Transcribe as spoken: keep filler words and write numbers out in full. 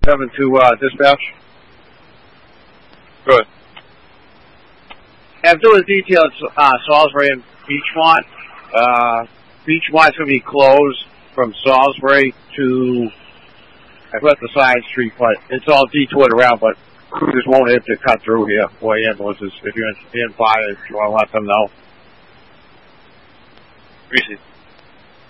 seven to uh, dispatch. Good. I'm doing details uh, Salisbury and Beachmont. Uh, Beachmont's going to be closed from Salisbury to, I forgot the side street, but it's all detoured around, but cruisers won't have to cut through here for ambulances. If you're in, in fire, if you want to let them know. Appreciate it.